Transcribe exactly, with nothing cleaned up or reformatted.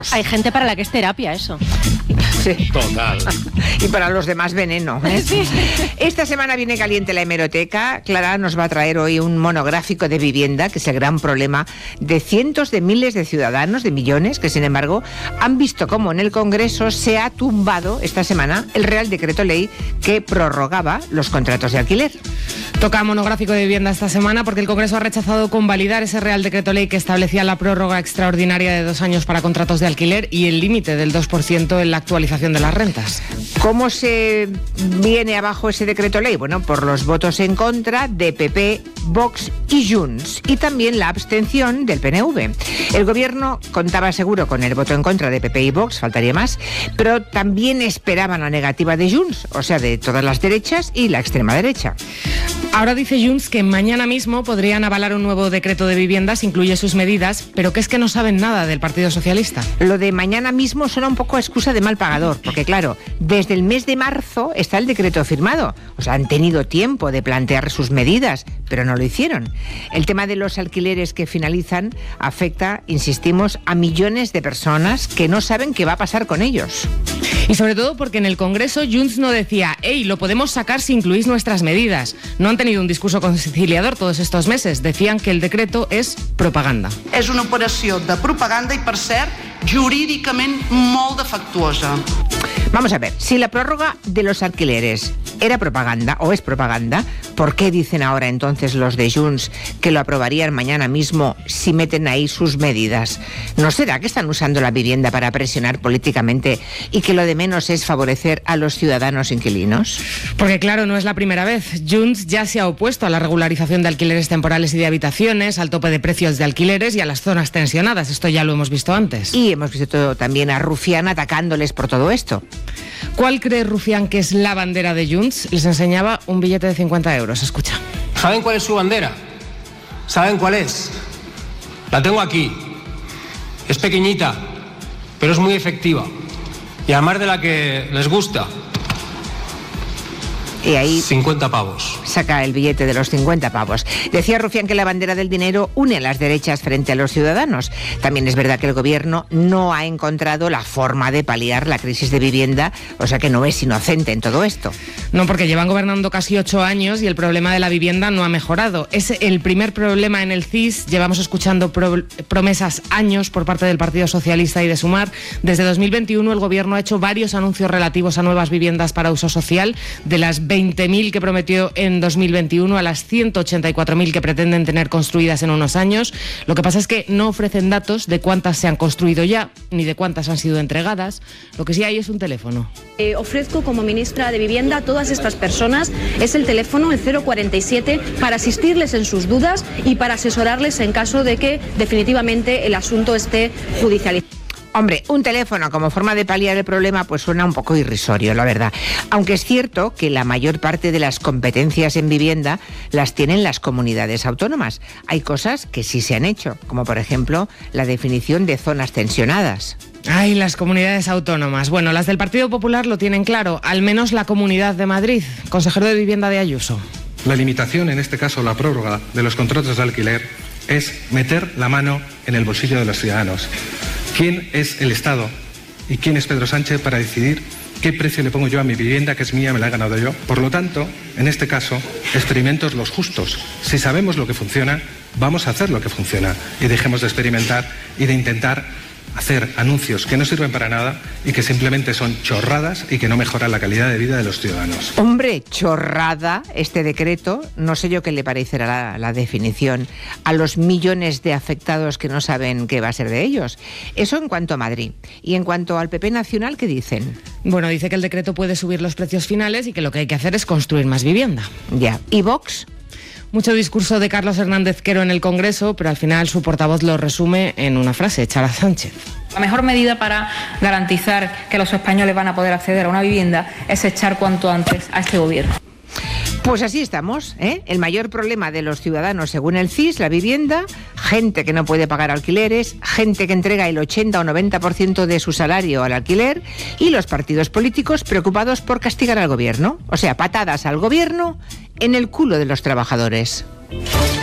Hay gente para la que es terapia eso. Sí. Total. Y para los demás veneno, ¿eh? Sí. Esta semana viene caliente la hemeroteca. Clara nos va a traer hoy un monográfico de vivienda, que es el gran problema de cientos de miles de ciudadanos, de millones, que sin embargo han visto cómo en el Congreso se ha tumbado esta semana el Real Decreto Ley que prorrogaba los contratos de alquiler. Toca monográfico de vivienda esta semana porque el Congreso ha rechazado convalidar ese Real Decreto Ley que establecía la prórroga extraordinaria de dos años para contratos de alquiler y el límite del dos por ciento en la actualización de las rentas. ¿Cómo se viene abajo ese decreto ley? Bueno, por los votos en contra de P P, Vox y Junts, y también la abstención del P N V. El gobierno contaba seguro con el voto en contra de P P y Vox, faltaría más, pero también esperaban la negativa de Junts, o sea, de todas las derechas y la extrema derecha. Ahora dice Junts que mañana mismo podrían avalar un nuevo decreto de viviendas, incluye sus medidas, pero que es que no saben nada del Partido Socialista. Lo de mañana mismo suena un poco a excusa de mal pagador, porque claro, desde el mes de marzo está el decreto firmado. O sea, han tenido tiempo de plantear sus medidas, pero no lo hicieron. El tema de los alquileres que finalizan afecta, insistimos, a millones de personas que no saben qué va a pasar con ellos. Y sobre todo porque en el Congreso Junts no decía, hey, lo podemos sacar si incluís nuestras medidas. No han tenido un discurso conciliador todos estos meses. Decían que el decreto es propaganda. És una operació de propaganda i, per cert, jurídicament molt defectuosa. Vamos a ver, si la prórroga de los alquileres era propaganda o es propaganda, ¿por qué dicen ahora entonces los de Junts que lo aprobarían mañana mismo si meten ahí sus medidas? ¿No será que están usando la vivienda para presionar políticamente y que lo de menos es favorecer a los ciudadanos inquilinos? Porque claro, no es la primera vez. Junts ya se ha opuesto a la regularización de alquileres temporales y de habitaciones, al tope de precios de alquileres y a las zonas tensionadas. Esto ya lo hemos visto antes. Y hemos visto también a Rufián atacándoles por todo esto. ¿Cuál cree Rufián que es la bandera de Junts? Les enseñaba un billete de cincuenta euros. Escucha. ¿Saben cuál es su bandera? ¿Saben cuál es? La tengo aquí. Es pequeñita, pero es muy efectiva. Y además de la que les gusta. Y ahí cincuenta pavos. Saca el billete de los cincuenta pavos. Decía Rufián que la bandera del dinero une a las derechas frente a los ciudadanos. También es verdad que el gobierno no ha encontrado la forma de paliar la crisis de vivienda, o sea que no es inocente en todo esto. No, porque llevan gobernando casi ocho años y el problema de la vivienda no ha mejorado. Es el primer problema en el C I S. Llevamos escuchando pro- promesas años por parte del Partido Socialista y de Sumar. Desde dos mil veintiuno el gobierno ha hecho varios anuncios relativos a nuevas viviendas para uso social. De las veinte mil que prometió en dos mil veintiuno a las ciento ochenta y cuatro mil que pretenden tener construidas en unos años. Lo que pasa es que no ofrecen datos de cuántas se han construido ya, ni de cuántas han sido entregadas. Lo que sí hay es un teléfono. Eh, ofrezco como ministra de Vivienda a todas estas personas, es el teléfono, el cero cuarenta y siete, para asistirles en sus dudas y para asesorarles en caso de que definitivamente el asunto esté judicializado. Hombre, un teléfono como forma de paliar el problema pues suena un poco irrisorio, la verdad. Aunque es cierto que la mayor parte de las competencias en vivienda las tienen las comunidades autónomas. Hay cosas que sí se han hecho, como por ejemplo la definición de zonas tensionadas. Ay, las comunidades autónomas. Bueno, las del Partido Popular lo tienen claro, al menos la Comunidad de Madrid. Consejero de Vivienda de Ayuso. La limitación, en este caso la prórroga de los contratos de alquiler, es meter la mano en el bolsillo de los ciudadanos. ¿Quién es el Estado y quién es Pedro Sánchez para decidir qué precio le pongo yo a mi vivienda, que es mía, me la he ganado yo? Por lo tanto, en este caso, experimentos los justos. Si sabemos lo que funciona, vamos a hacer lo que funciona y dejemos de experimentar y de intentar hacer anuncios que no sirven para nada y que simplemente son chorradas y que no mejoran la calidad de vida de los ciudadanos. Hombre, chorrada este decreto, no sé yo qué le parecerá la, la definición a los millones de afectados que no saben qué va a ser de ellos. Eso en cuanto a Madrid. Y en cuanto al P P nacional, ¿qué dicen? Bueno, dice que el decreto puede subir los precios finales y que lo que hay que hacer es construir más vivienda. Ya. ¿Y Vox? Mucho discurso de Carlos Hernández Quero en el Congreso, pero al final su portavoz lo resume en una frase, echar a Sánchez. La mejor medida para garantizar que los españoles van a poder acceder a una vivienda es echar cuanto antes a este gobierno. Pues así estamos, ¿eh? El mayor problema de los ciudadanos, según el C I S, la vivienda, gente que no puede pagar alquileres, gente que entrega el ochenta o noventa por ciento de su salario al alquiler y los partidos políticos preocupados por castigar al gobierno. O sea, patadas al gobierno en el culo de los trabajadores.